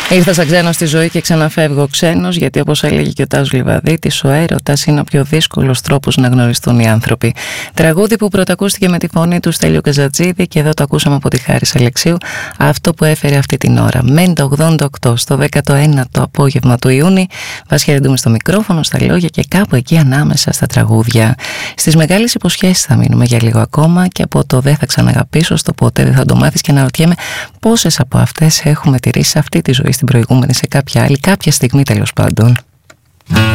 Ήρθα σαν ξένος στη ζωή και ξαναφεύγω ξένος, γιατί όπως έλεγε και ο Τάσος Λιβαδίτης, ο έρωτας είναι ο πιο δύσκολος τρόπος να γνωριστούν οι άνθρωποι. Τραγούδι που πρωτακούστηκε με τη φωνή του Στέλιο Καζατζίδη και εδώ το ακούσαμε από τη Χάρις Αλεξίου, αυτό που έφερε αυτή την ώρα. Μέντα 88 στο 19ο απόγευμα του Ιούνιου. Вас χαιρετούμε στο μικρόφωνο, στα λόγια και κάπου εκεί ανάμεσα στα τραγούδια. Στις μεγάλες υποσχέσεις θα μείνουμε για λίγο ακόμα και από το «Δεν θα ξαναγαπήσω» στο «Ποτέ δεν θα το μάθεις» και αναρωτιέμαι πόσες από αυτές έχουμε τηρήσει σε αυτή τη ζωή, στην προηγούμενη, σε κάποια άλλη, κάποια στιγμή τέλος πάντων.